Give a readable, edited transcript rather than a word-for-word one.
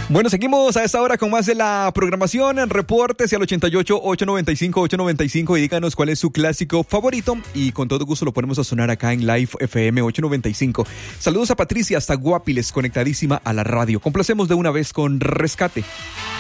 Bueno, seguimos a esta hora con más de la programación. Reportes al 88-895-895 y díganos cuál es su clásico favorito y con todo gusto lo ponemos a sonar acá en Live FM 895. Saludos a Patricia hasta Guapiles, conectadísima a la radio. Complacemos de una vez con Rescate.